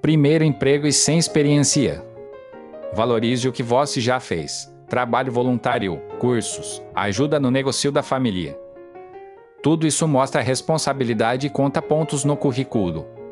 primeiro emprego e sem experiência. Valorize o que você já fez. Trabalho voluntário, cursos, ajuda no negócio da família. Tudo isso mostra responsabilidade e conta pontos no currículo.